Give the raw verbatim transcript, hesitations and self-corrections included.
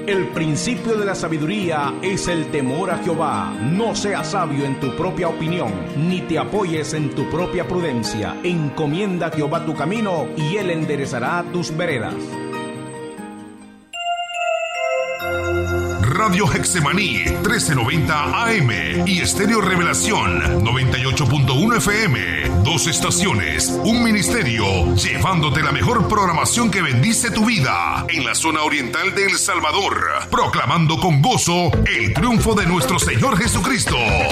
El principio de la sabiduría es el temor a Jehová. No seas sabio en tu propia opinión, ni te apoyes en tu propia prudencia. Encomienda a Jehová tu camino, y Él enderezará tus veredas. Radio Hexemaní trece noventa A M y Estéreo Revelación noventa y ocho punto uno F M. Dos estaciones, un ministerio, llevándote la mejor programación que bendice tu vida en la zona oriental de El Salvador, proclamando con gozo el triunfo de nuestro Señor Jesucristo.